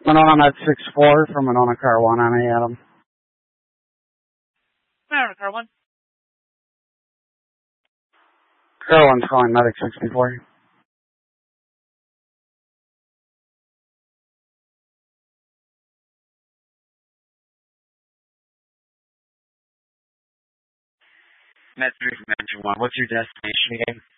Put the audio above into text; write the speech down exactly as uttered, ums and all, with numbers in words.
Monona Med six four from Monona Car one on A, Adam. Monona Car one. Car one's calling Medic sixty-four. Med three from Engine one. What's your destination again?